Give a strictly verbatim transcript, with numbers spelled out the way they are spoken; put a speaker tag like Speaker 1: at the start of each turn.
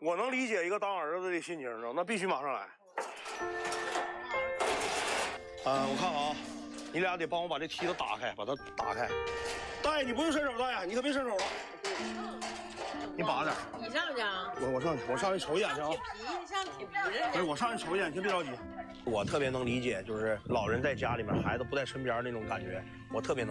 Speaker 1: 我能理解一个当儿子的心情，那必须马上来。啊，我看看啊，你俩得帮我把这梯子打开，把它打开。大爷，你不用伸手，大爷，你可别伸手了。你把点。
Speaker 2: 你上去啊？
Speaker 1: 我我上去，我上去瞅一眼去啊。
Speaker 2: 皮，你上铁皮了。
Speaker 1: 不是，我上去瞅一眼，先别着急。我特别能理解，就是老人在家里面，孩子不在身边那种感觉，我特别能。